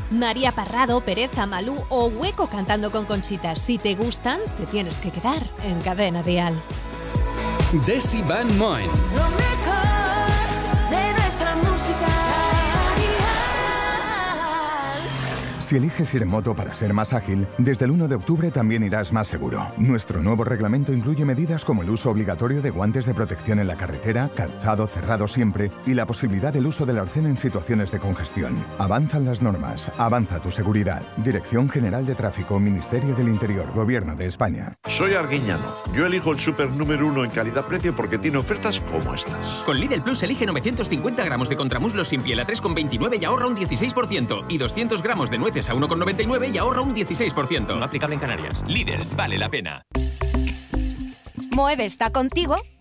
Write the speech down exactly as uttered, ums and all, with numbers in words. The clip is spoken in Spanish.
María Parrado, Pereza, Malú o Hueco cantando con Conchita. Si te gustan, te tienes que quedar en Cadena Dial. Desi Van Moen. Lo mejor de nuestra música. Si eliges ir en moto para ser más ágil, desde el uno de octubre también irás más seguro. Nuestro nuevo reglamento incluye medidas como el uso obligatorio de guantes de protección en la carretera, calzado cerrado siempre y la posibilidad del uso del arcén en situaciones de congestión. Avanzan las normas, avanza tu seguridad. Dirección General de Tráfico, Ministerio del Interior, Gobierno de España. Soy Arguiñano. Yo elijo el súper número uno en calidad-precio porque tiene ofertas como estas. Con Lidl Plus elige novecientos cincuenta gramos de contramuslos sin piel a tres con veintinueve y ahorra un dieciséis por ciento. Y doscientos gramos de nueces a uno con noventa y nueve y ahorra un dieciséis por ciento. No aplicable en Canarias. Lidl, vale la pena. Moeve está contigo